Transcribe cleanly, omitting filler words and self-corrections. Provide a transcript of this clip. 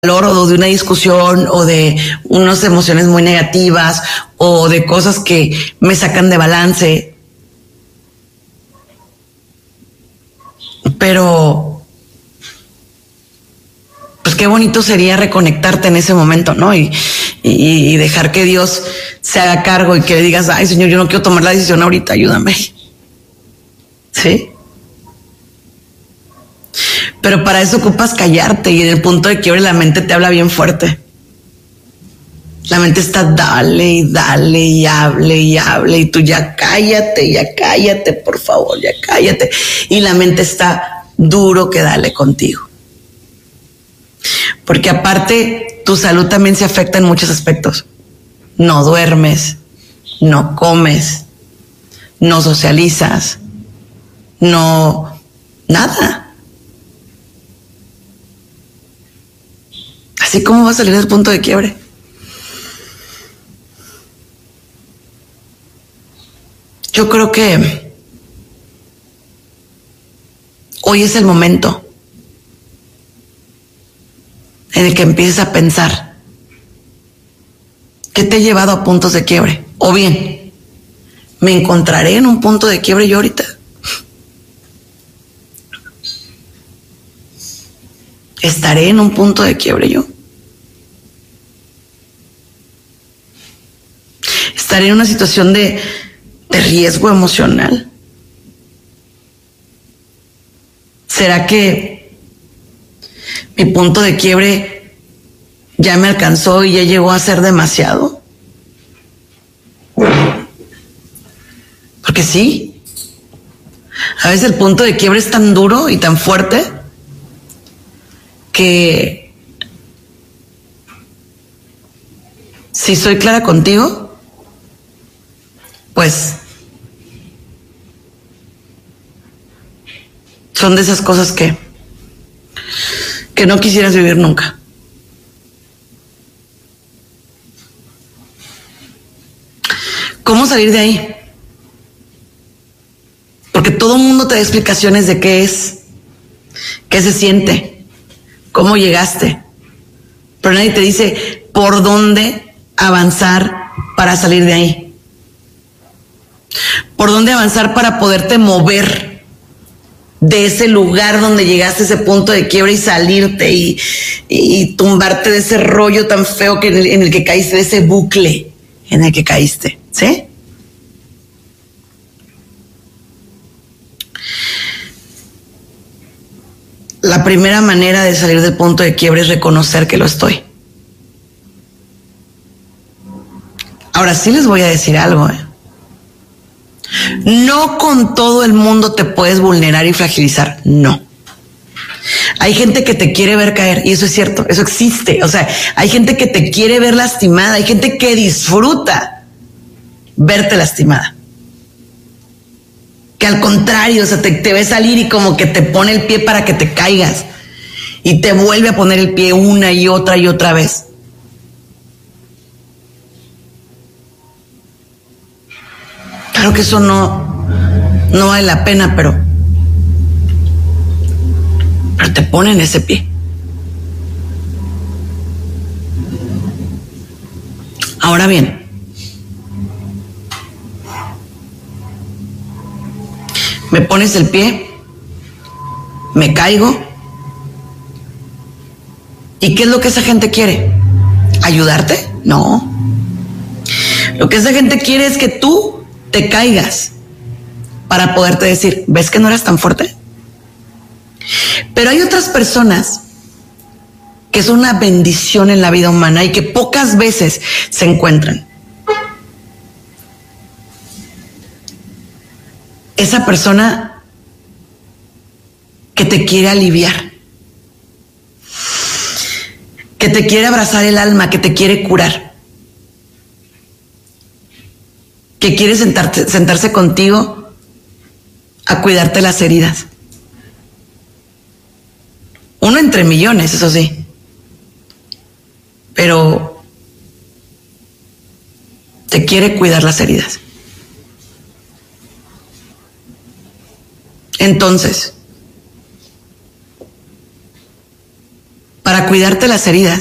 valor o de una discusión o de unas emociones muy negativas o de cosas que me sacan de balance. Pero pues qué bonito sería reconectarte en ese momento, ¿no? Y dejar que Dios se haga cargo y que le digas, ay, Señor, yo no quiero tomar la decisión ahorita, ayúdame. ¿Sí? Pero para eso ocupas callarte, y en el punto de quiebre la mente te habla bien fuerte. La mente está dale y dale y hable y tú ya cállate, por favor, ya cállate. Y la mente está duro que dale contigo. Porque aparte tu salud también se afecta en muchos aspectos. No duermes, no comes, no socializas, no nada. Así como va a salir del punto de quiebre. Yo creo que hoy es el momento en el que empieces a pensar qué te ha llevado a puntos de quiebre. O bien, ¿me encontraré en un punto de quiebre yo ahorita? ¿Estaré en un punto de quiebre yo? ¿Estaré en una situación de riesgo emocional? ¿Será que mi punto de quiebre ya me alcanzó y ya llegó a ser demasiado? Porque sí, a veces el punto de quiebre es tan duro y tan fuerte que, si soy clara contigo, pues son de esas cosas que no quisieras vivir nunca. ¿Cómo salir de ahí? Porque todo el mundo te da explicaciones de qué es, qué se siente, cómo llegaste, pero nadie te dice por dónde avanzar para salir de ahí. Por dónde avanzar para poderte mover de ese lugar donde llegaste a ese punto de quiebra y salirte y tumbarte de ese rollo tan feo que en el que caíste, de ese bucle en el que caíste, ¿sí? La primera manera de salir del punto de quiebre es reconocer que lo estoy. Ahora sí les voy a decir algo, No con todo el mundo te puedes vulnerar y fragilizar, no. Hay gente que te quiere ver caer, y eso es cierto, eso existe. O sea, hay gente que te quiere ver lastimada, hay gente que disfruta verte lastimada. Que al contrario, o sea, te ve salir y como que te pone el pie para que te caigas. Y te vuelve a poner el pie una y otra vez. Claro que eso no vale la pena, pero te ponen ese pie. Ahora bien, me pones el pie, me caigo, ¿y qué es lo que esa gente quiere? ¿Ayudarte? No. Lo que esa gente quiere es que tú te caigas para poderte decir, ¿ves que no eras tan fuerte? Pero hay otras personas que son una bendición en la vida humana y que pocas veces se encuentran. Esa persona que te quiere aliviar, que te quiere abrazar el alma, que te quiere curar, que quiere sentarse contigo a cuidarte las heridas. Uno entre millones, eso sí. Pero te quiere cuidar las heridas. Entonces, para cuidarte las heridas.